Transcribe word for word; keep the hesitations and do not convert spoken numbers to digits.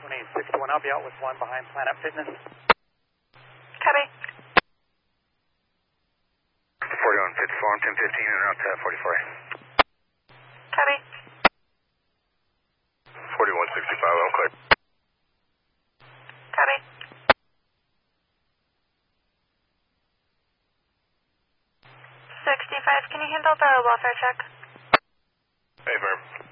Tony sixty-one, I'll be out with one behind Planet Fitness. Copy. forty-one fifty-four, I'm ten fifteen and out to forty-four. Copy. forty-one sixty-five, I'm clear. Copy. sixty-five, can you handle the welfare check? Hey, firm.